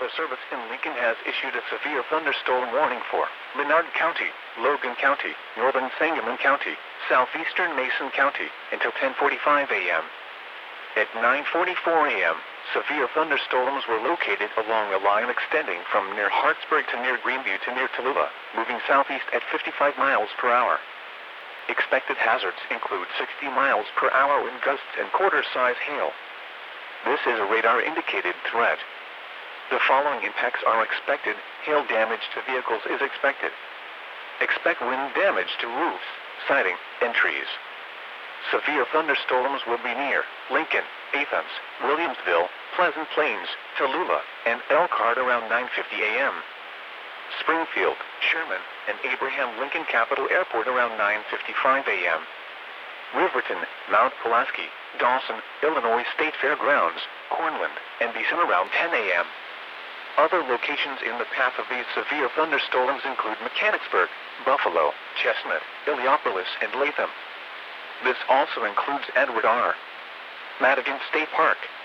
Weather Service in Lincoln has issued a severe thunderstorm warning for Menard County, Logan County, Northern Sangamon County, Southeastern Mason County until 10:45 a.m. At 9:44 a.m., severe thunderstorms were located along a line extending from near Hartsburg to near Greenview to near Tallulah, moving southeast at 55 miles per hour. Expected hazards include 60 miles per hour wind gusts and quarter-size hail. This is a radar-indicated threat. The following impacts are expected. Hail damage to vehicles is expected. Expect wind damage to roofs, siding, and trees. Severe thunderstorms will be near Lincoln, Athens, Williamsville, Pleasant Plains, Tallulah, and Elkhart around 9:50 a.m. Springfield, Sherman, and Abraham Lincoln Capital Airport around 9:55 a.m. Riverton, Mount Pulaski, Dawson, Illinois State Fairgrounds, Cornland, and Beeson around 10 a.m. Other locations in the path of these severe thunderstorms include Mechanicsburg, Buffalo, Chestnut, Illiopolis, and Latham. This also includes Edward R. Madigan State Park,